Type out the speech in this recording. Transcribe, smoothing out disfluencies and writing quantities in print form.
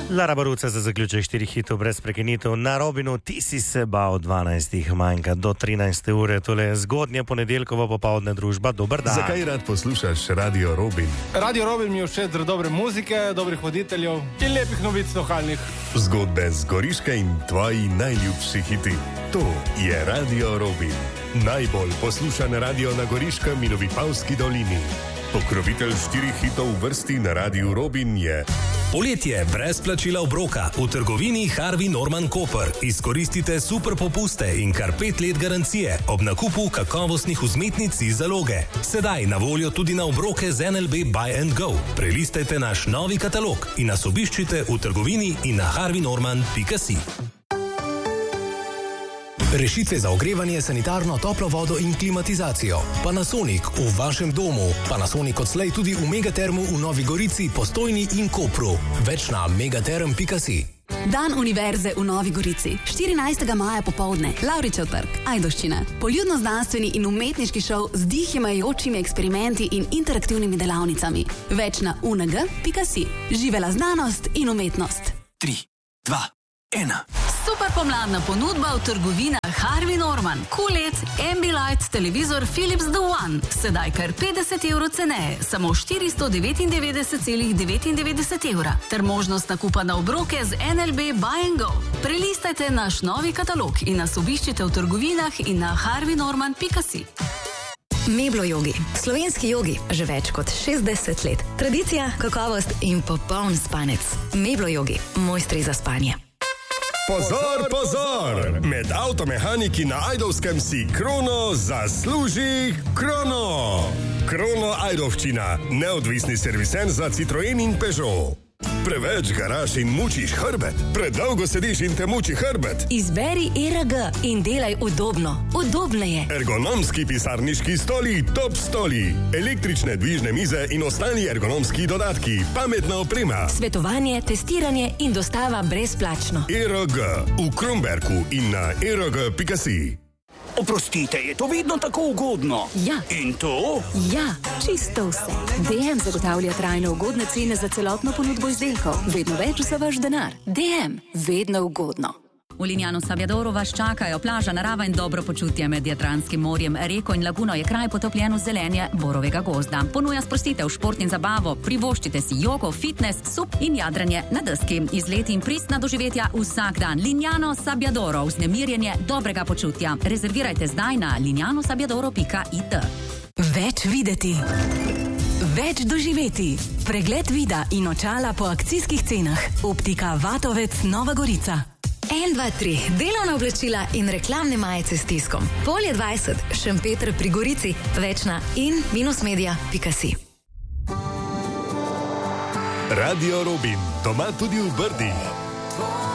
Lara Baruca za zaključek 4 hitov brez prekinitev. Na Robinu ti si se bal 12, manjka do 13 ure. Tole je zgodnja ponedeljkova popoldne družba. Dober dan. Zakaj rad poslušaš Radio Robin? Radio Robin mi je všeč zaradi dobre muzike, dobrih voditeljev in lepih novic lokalnih. Zgodbe z Goriške in tvoji najljubši hiti. To je Radio Robin. Najbolj poslušan radio na Goriškem in v Vipavski dolini. Pokrovitelj 4 hitov v vrsti na Radiu Robin je... Poletje brez plačila obroka v trgovini Harvey Norman Koper. Izkoristite super popuste in kar 5 let garancije ob nakupu kakovostnih vzmetnic iz zaloge. Sedaj na voljo tudi na obroke z NLB Buy and Go. Prelistajte naš novi katalog in nas obiščite v trgovini in na harveynorman.si. Rešitve za ogrevanje, sanitarno, toplo vodo in klimatizacijo. Panasonic v vašem domu. Panasonic odslej tudi v Megatermu v Novi Gorici, Postojni in Kopru. Več na megaterm.si. Dan univerze v Novi Gorici. 14. maja popoldne. Lavričev trg, Ajdovščina. Poljudno-znanstveni in umetniški šov z dihimajočimi eksperimenti in interaktivnimi delavnicami. Več na uneg.si. Živela znanost in umetnost. 3, 2, 1. Super pomladna ponudba v trgovinah Harvey Norman. QLED, Ambilight, televizor Philips The One. Sedaj kar 50 evrov ceneje, samo 499,99 evra. Ter možnost nakupa na obroke z NLB Buy and Go. Prelistajte naš novi katalog in nas obiščite v trgovinah in na harveynorman.si. Meblo jogi. Slovenski jogi že več kot 60 let. Tradicija, kakovost in popoln spanec. Meblo jogi. Mojstri za spanje. Pozor, pozor! Med avtomehaniki na Ajdovskem si Krono zasluži Krono! Krono Ajdovščina, neodvisni serviser za Citroen in Peugeot. Preveč garaš in mučiš hrbet? Predolgo sediš in te muči hrbet? Izberi ERG in delaj udobno. Udobneje. Ergonomski pisarniški stoli, top stoli, električne dvižne mize in ostali ergonomski dodatki, pametna oprema. Svetovanje, testiranje in dostava brezplačno. ERG v Kromberku in na erg.si. Oprostite, je to vedno tako ugodno? Ja. In to? Ja, čisto vse. DM zagotavlja trajno ugodne cene za celotno ponudbo izdelkov. Vedno več za vaš denar. DM, vedno ugodno. V Linjanu Sabjadoru vas čakajo plaža, narava in dobro počutje med Jadranskim morjem. Reko in laguno je kraj potopljen v zelenje borovega gozda. Ponuja sprostitev, šport in zabavo, privoščite si jogo, fitness, sup in jadranje na deski. Izleti in pristna doživetja vsak dan. Linjano Sabjadoro, vznemirjenje dobrega počutja. Rezervirajte zdaj na linjanosabjadoro.it. Več videti. Več doživeti. Pregled vida in očala po akcijskih cenah. Optika Vatovec Nova Gorica. 1, 2, 3. Delovna oblačila in reklamne majice s tiskom. Polje 20. Šempeter pri Gorici. Več na in-media.si. Radio Robin, doma tudi v Brdih.